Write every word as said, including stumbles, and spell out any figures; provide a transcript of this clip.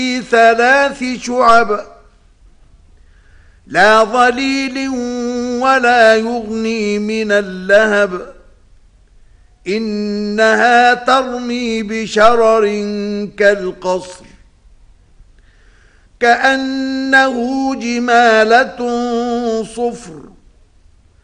ثلاث شعب لا ظليل ولا يغني من اللهب إنها ترمي بشرر كالقصر كأنه جمالة صفر